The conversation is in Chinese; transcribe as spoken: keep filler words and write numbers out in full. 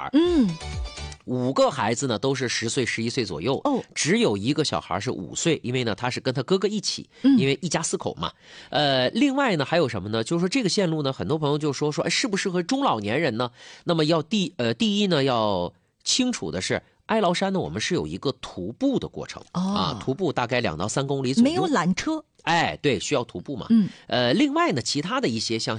嗯。 五个孩子呢都是十岁、十一岁左右， 哦， 只有一个小孩是五岁，因为呢他是跟他哥哥一起，因为一家四口嘛。呃，另外呢还有什么呢？就是说这个线路呢，很多朋友就说说，哎，适不适合中老年人呢？那么要第呃第一呢要清楚的是，哀牢山呢我们是有一个徒步的过程、 哦、 啊，徒步大概两到三公里左右， 没有缆车。 哎，对，需要徒步嘛。 嗯， 呃，另外呢，其他的一些像